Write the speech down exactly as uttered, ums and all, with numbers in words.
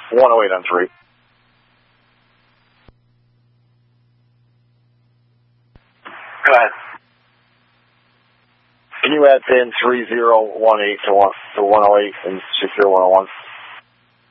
one oh eight on three. Go ahead. Can you add pin three zero one eight to one to one oh eight and secure one oh one?